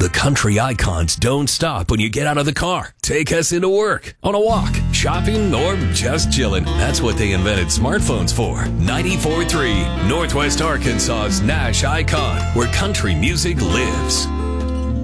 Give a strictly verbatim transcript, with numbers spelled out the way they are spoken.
The country icons don't stop when you get out of the car. Take us into work, on a walk, shopping, or just chilling. That's what they invented smartphones for. ninety-four point three, Northwest Arkansas's Nash Icon, where country music lives.